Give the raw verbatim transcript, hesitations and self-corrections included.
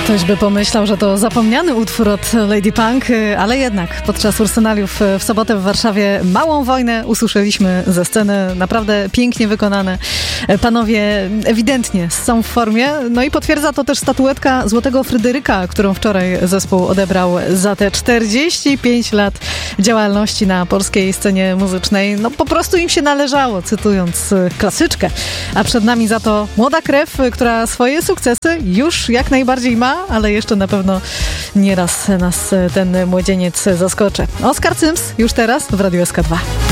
Ktoś by pomyślał, że to zapomniany utwór od Lady Punk, ale jednak podczas Ursynaliów w sobotę w Warszawie Małą Wojnę usłyszeliśmy ze sceny, naprawdę pięknie wykonane. Panowie ewidentnie są w formie, no i potwierdza to też statuetka Złotego Fryderyka, którą wczoraj zespół odebrał za te czterdzieści pięć lat działalności na polskiej scenie muzycznej. No po prostu im się należało, cytując klasyczkę. A przed nami za to młoda krew, która swoje sukcesy już jak najbardziej ma, ale jeszcze na pewno nieraz nas ten młodzieniec zaskoczy. Oskar Cyms już teraz w Radiu S K dwa.